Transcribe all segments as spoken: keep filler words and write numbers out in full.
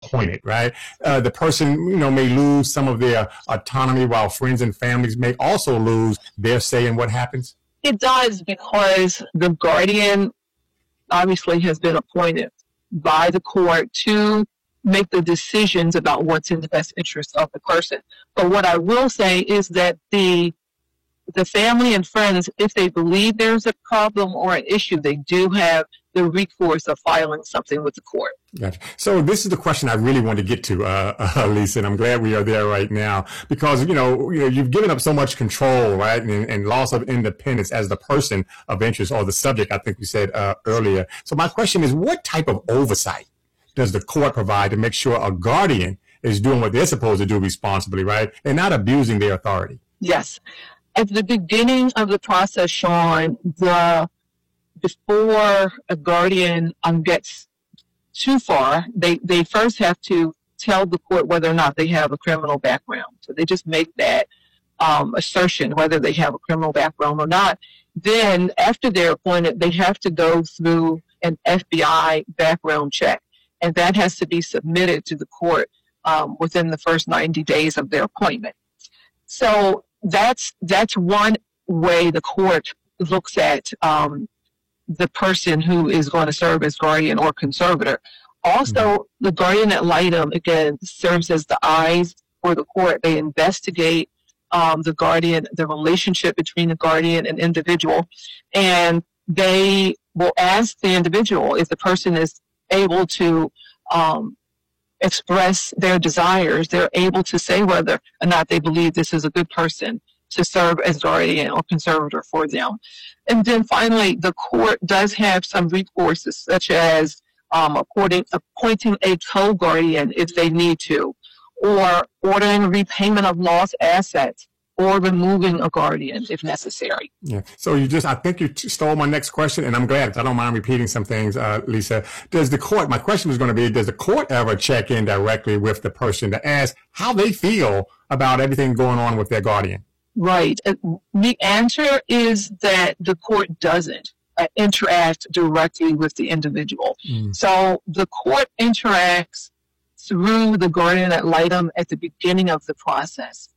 appointed, right? Uh, the person, you know, may lose some of their autonomy while friends and families may also lose their say in what happens? It does, because the guardian obviously has been appointed by the court to make the decisions about what's in the best interest of the person. But what I will say is that the the family and friends, if they believe there's a problem or an issue, they do have the recourse of filing something with the court. Gotcha. So this is the question I really want to get to, uh, uh, Lisa, and I'm glad we are there right now, because, you know, you know, you've given up so much control, right, and, and loss of independence as the person of interest, or the subject, I think we said uh, earlier. So my question is, what type of oversight does the court provide to make sure a guardian is doing what they're supposed to do responsibly, right, and not abusing their authority? Yes. At the beginning of the process, Sean, the before a guardian um, gets too far, they, they first have to tell the court whether or not they have a criminal background. So they just make that um, assertion, whether they have a criminal background or not. Then, after they're appointed, they have to go through an F B I background check, and that has to be submitted to the court um, within the first ninety days of their appointment. So that's that's one way the court looks at um, the person who is going to serve as guardian or conservator. Also, mm-hmm. the guardian ad litem, again, serves as the eyes for the court. They investigate um, the guardian, the relationship between the guardian and individual, and they will ask the individual if the person is able to um, express their desires. They're able to say whether or not they believe this is a good person to serve as guardian or conservator for them. And then finally, the court does have some recourses, such as um, appointing, appointing a co-guardian if they need to, or ordering repayment of lost assets, or removing a guardian if necessary. Yeah. So you just, I think you stole my next question, and I'm glad. I don't mind repeating some things, uh, Lisa. Does the court, my question was going to be, does the court ever check in directly with the person to ask how they feel about everything going on with their guardian? Right. The answer is that the court doesn't uh, interact directly with the individual. Mm. So the court interacts through the guardian ad litem at the beginning of the process.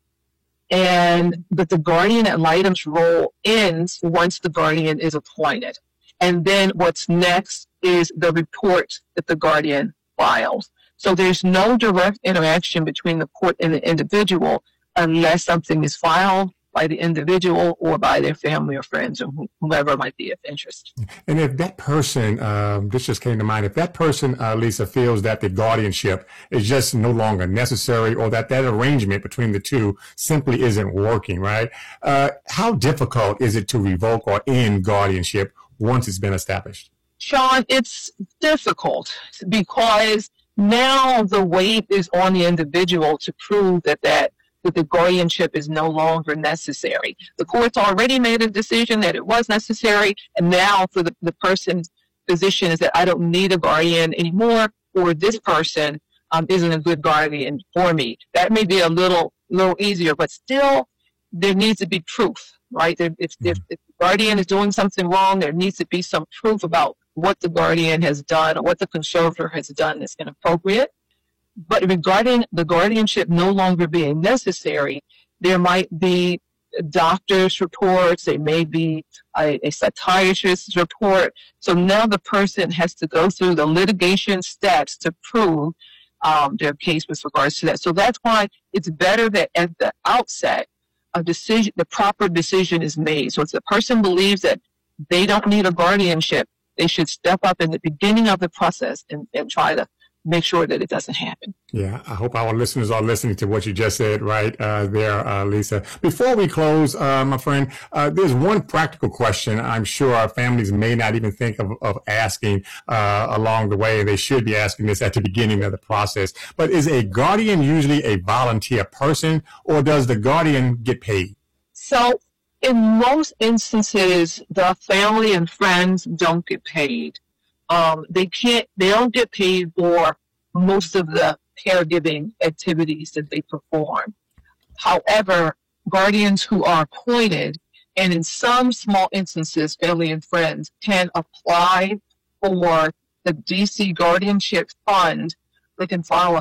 And but the guardian ad litem's role ends once the guardian is appointed. And then what's next is the report that the guardian files. So there's no direct interaction between the court and the individual unless something is filed by the individual or by their family or friends or whomever might be of interest. And if that person, um, this just came to mind, if that person, uh, Lisa, feels that the guardianship is just no longer necessary, or that that arrangement between the two simply isn't working, right? Uh, how difficult is it to revoke or end guardianship once it's been established? Sean, it's difficult because now the weight is on the individual to prove that that that the guardianship is no longer necessary. The court's already made a decision that it was necessary, and now for the, the person's position is that I don't need a guardian anymore, or this person um, isn't a good guardian for me. That may be a little little easier, but still there needs to be proof, right? There, if, if, if the guardian is doing something wrong, there needs to be some proof about what the guardian has done or what the conservator has done that's inappropriate. But regarding the guardianship no longer being necessary, there might be doctor's reports, there may be a, a psychiatrist's report. So now the person has to go through the litigation steps to prove um, their case with regards to that. So that's why it's better that at the outset, a decision, the proper decision is made. So if the person believes that they don't need a guardianship, they should step up in the beginning of the process and, and try to make sure that it doesn't happen. Yeah, I hope our listeners are listening to what you just said right uh, there, uh, Lisa. Before we close, uh, my friend, uh, there's one practical question I'm sure our families may not even think of, of asking uh, along the way. They should be asking this at the beginning of the process. But is a guardian usually a volunteer person, or does the guardian get paid? So in most instances, the family and friends don't get paid. Um, they can't, they don't get paid for most of the caregiving activities that they perform. However, guardians who are appointed, and in some small instances, family and friends can apply for the D C Guardianship Fund. They can file a